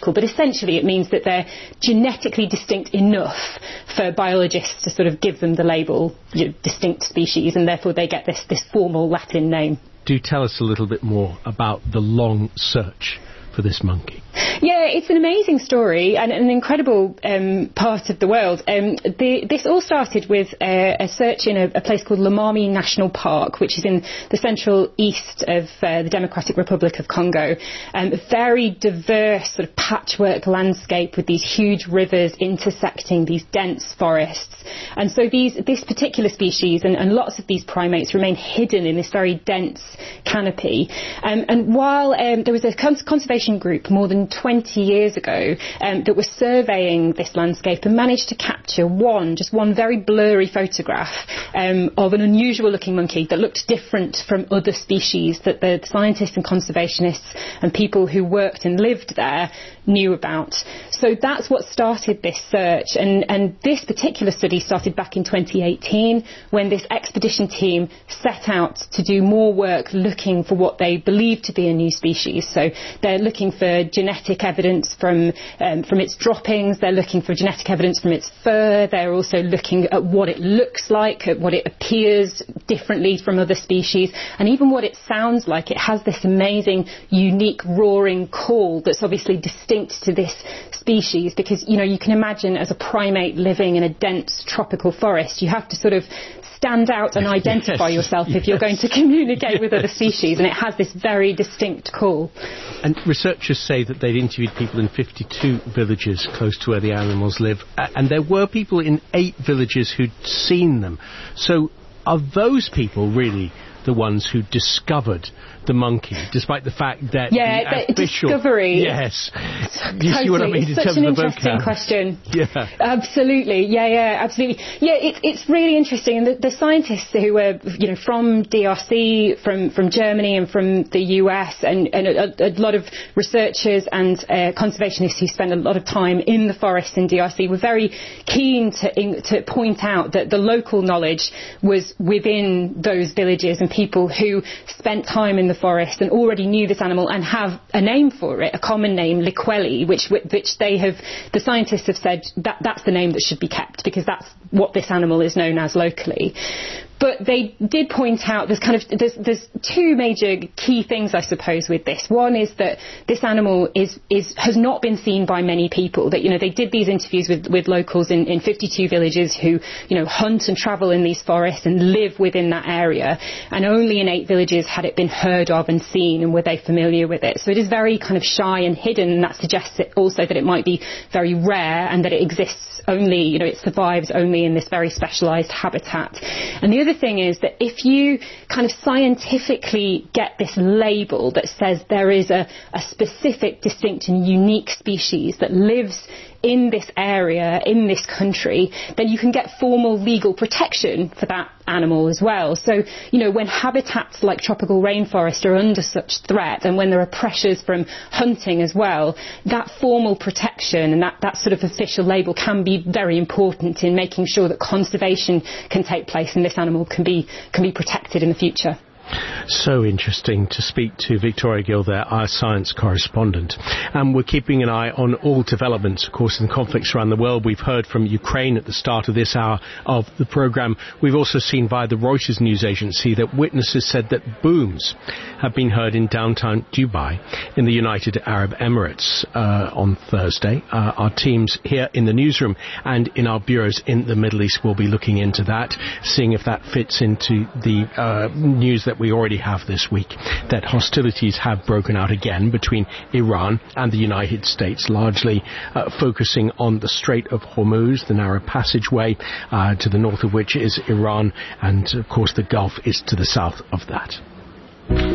biological, but essentially it means that they're genetically distinct enough for biologists to sort of give them the label, distinct species, and therefore they get this formal Latin name. Do tell us a little bit more about the long search for this monkey. Yeah, it's an amazing story and an incredible part of the world. This all started with a search in a place called Lomami National Park, which is in the central east of the Democratic Republic of Congo. A very diverse sort of patchwork landscape with these huge rivers intersecting these dense forests. And so this particular species and lots of these primates remain hidden in this very dense canopy. And while there was a conservation group more than 20 years ago that was surveying this landscape and managed to capture just one very blurry photograph of an unusual looking monkey that looked different from other species that the scientists and conservationists and people who worked and lived there knew about. So that's what started this search, and this particular study started back in 2018 when this expedition team set out to do more work looking for what they believed to be a new species. So they're looking for genetic evidence from its droppings, they're looking for genetic evidence from its fur, they're also looking at what it looks like, at what it appears differently from other species, and even what it sounds like. It has this amazing, unique, roaring call that's obviously distinct to this species, because, you can imagine as a primate living in a dense tropical forest, you have to sort of stand out and identify yourself if you're going to communicate with other species, and it has this very distinct call. And researchers say that they'd interviewed people in 52 villages close to where the animals live, and there were people in 8 villages who'd seen them. So are those people really the ones who discovered the monkey, despite the fact that the official discovery. Yes, totally. You see what I mean in terms of the vocab. Such an interesting question. Yeah, absolutely. Yeah, absolutely. Yeah, it's really interesting, and the scientists who were from DRC, from Germany, and from the US, and a lot of researchers and conservationists who spend a lot of time in the forests in DRC were very keen to point out that the local knowledge was within those villages and people who spent time in the forest and already knew this animal and have a name for it, a common name, Liqueli, which the scientists have said that's the name that should be kept because that's what this animal is known as locally. But they did point out there's 2 major key things, I suppose, with this. One is that this animal has not been seen by many people. That they did these interviews with locals in 52 villages who hunt and travel in these forests and live within that area, and only in 8 villages had it been heard of and seen, and were they familiar with it. So it is very kind of shy and hidden, and that suggests also that it might be very rare and that it exists only, it survives only in this very specialised habitat. And the other thing is that if you kind of scientifically get this label that says there is a specific, distinct and unique species that lives in this area, in this country, then you can get formal legal protection for that animal as well. So, when habitats like tropical rainforest are under such threat, and when there are pressures from hunting as well, that formal protection and that sort of official label can be very important in making sure that conservation can take place and this animal can be protected in the future. So interesting to speak to Victoria Gill there, our science correspondent. And we're keeping an eye on all developments, of course, in conflicts around the world. We've heard from Ukraine at the start of this hour of the programme. We've also seen via the Reuters news agency that witnesses said that booms have been heard in downtown Dubai in the United Arab Emirates on Thursday. Our teams here in the newsroom and in our bureaus in the Middle East will be looking into that, seeing if that fits into the news that we already have this week, that hostilities have broken out again between Iran and the United States, largely focusing on the Strait of Hormuz, the narrow passageway to the north of which is Iran, and of course the Gulf is to the south of that.